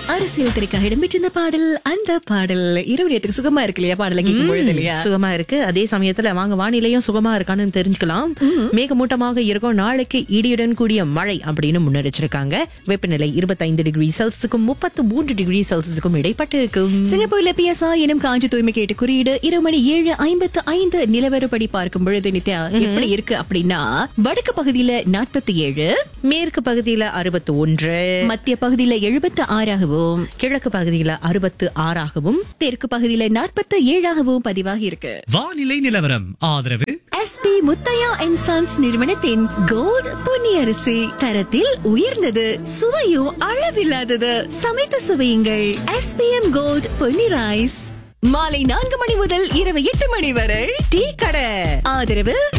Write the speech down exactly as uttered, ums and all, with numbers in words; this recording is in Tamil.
அரசியல் திரைக்காக இடம்பெற்ற இந்த பாடல், அந்த பாடல் இரவு நேரத்துக்கு சுகமா இருக்கு இல்லையா? பாடலை கேட்கும் பொழுது இல்லையா? சுகமா இருக்கு. அதே சமயத்துல வாங்க வானிலையும் சுகமா இருக்கான்னு தெரிஞ்சுக்கலாம். மேகமூட்டமாக இருக்கும், நாளைக்கு இடியுடன் கூடிய மழை அப்படின்னு முன்னெச்சரிச்சிருக்காங்க. வெப்பநிலை இருபத்தி ஐந்து டிகிரி செல்சியஸுக்கும் முப்பத்தி மூன்று டிகிரி செல்சியஸுக்கும் இடைப்பட்டு இருக்கும். சிங்கப்பூர்ல பிஎஸ்ஆ எனும் காஞ்சி தூய்மை கேட்டு குறியீடு இரவு மணி ஏழு ஐம்பத்து ஐந்து நிலவரப்படி பார்க்கும் பொழுது நித்யா எப்படி இருக்கு அப்படின்னா, வடக்கு பகுதியில நாற்பத்தி ஏழு, மேற்கு பகுதியில அறுபத்தி ஒன்று, மத்திய பகுதியில எழுபத்தி ஆறாகவும், கிழக்கு பகுதியில அறுபத்தி ஆறாகவும், தெற்கு பகுதியில நாற்பத்தி ஏழாகவும் பதிவாகி இருக்கு. வானிலை நிலவரம் ஆதரவு எஸ்பி முத்தையா அண்ட் சன்ஸ் நிறுவனத்தின் கோல்ட் பொன்னியரிசி, தரத்தில் உயர்ந்தது, சுவையும் அளவில்லாதது. சமைத்து சுவையுங்கள். SPM gold Ponni rice. மாலை நான்கு மணி முதல் இரவு எட்டு மணி வரை டீ கடை. ஆதரவு